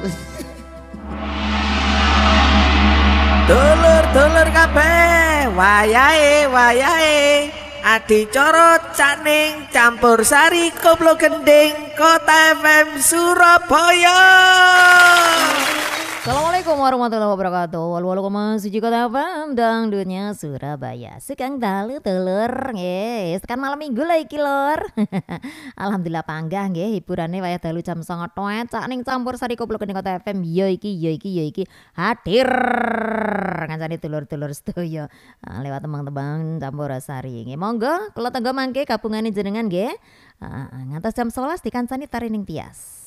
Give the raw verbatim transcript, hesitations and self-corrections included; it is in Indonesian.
Dulur-dulur kabeh, wayahe wayahe adicara caning campur sari koplo gending Kota F M Surabaya. Assalamualaikum warahmatullahi wabarakatuh. Walu-walu koma suci Kota F M dangdutnya Surabaya. Sekang dalu telur nggih. Sekan malam Minggu lah iki lur. Alhamdulillah panggah nggih hiburane wayah dalu jam songo tuwet cak ning campur sari koplo gending Kota F M. Ya iki ya iki ya iki hadir ngancani telur-telur sedaya lewat tembang-tembang campur sari nggih. Monggo kula tenggo mangke gabungane jenengan nggih. Ngantos jam sebelas dikancani tari ning tias.